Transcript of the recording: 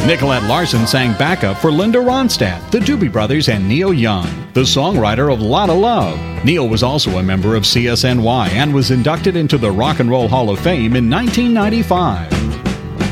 Nicolette Larson sang backup for Linda Ronstadt, the Doobie Brothers, and Neil Young, the songwriter of Lotta Love. Neil was also a member of CSNY and was inducted into the Rock and Roll Hall of Fame in 1995.